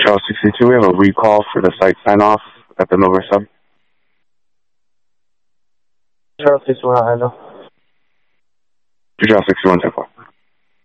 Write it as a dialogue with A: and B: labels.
A: Charles 62, we have a recall for the site sign-off at the Nova Sub.
B: Charles 61, hello.
A: Charles 61, 10-4.